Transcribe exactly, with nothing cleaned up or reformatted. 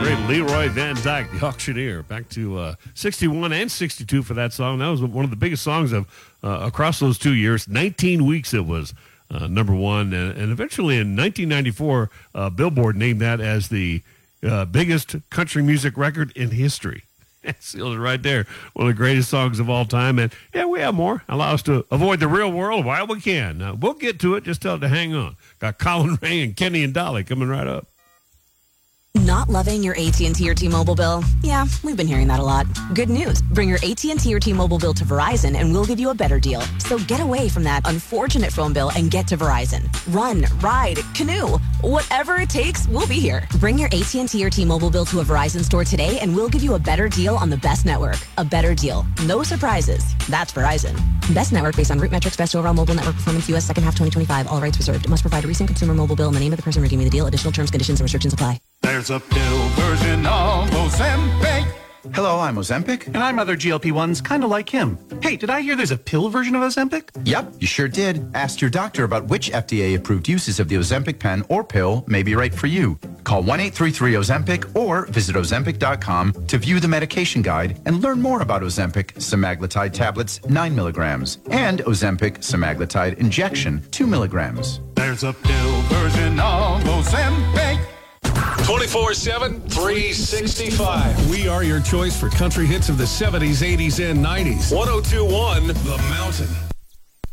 great Leroy Van Dyke, the auctioneer. Back to uh, sixty-one and sixty-two for that song. That was one of the biggest songs of uh, across those two years. nineteen weeks it was uh, number one. And, and eventually in nineteen ninety-four, uh, Billboard named that as the uh, biggest country music record in history. That seals it right there. One of the greatest songs of all time. And, yeah, we have more. Allow us to avoid the real world while we can. Now, we'll get to it. Just tell it to hang on. Got Colin Ray and Kenny and Dolly coming right up. Not loving your A T and T or T-Mobile bill? Yeah, we've been hearing that a lot. Good news. Bring your A T and T or T-Mobile bill to Verizon and we'll give you a better deal. So get away from that unfortunate phone bill and get to Verizon. Run, ride, canoe. Whatever it takes, we'll be here. Bring your A T and T or T-Mobile bill to a Verizon store today and we'll give you a better deal on the best network. A better deal. No surprises. That's Verizon. Best network based on root metrics, best overall mobile network performance, U S second half twenty twenty-five. All rights reserved. It must provide a recent consumer mobile bill and the name of the person redeeming the deal. Additional terms, conditions, and restrictions apply. There's a pill version of Ozempic. Hello, I'm Ozempic. And I'm other G L P ones kind of like him. Hey, did I hear there's a pill version of Ozempic? Yep, you sure did. Ask your doctor about which F D A-approved uses of the Ozempic pen or pill may be right for you. Call one eight three three Ozempic or visit Ozempic dot com to view the medication guide and learn more about Ozempic semaglutide tablets, nine milligrams, and Ozempic semaglutide injection, two milligrams. There's a pill version of Ozempic. twenty-four seven, three sixty-five. We are your choice for country hits of the seventies, eighties, and nineties. one oh two point one The Mountain.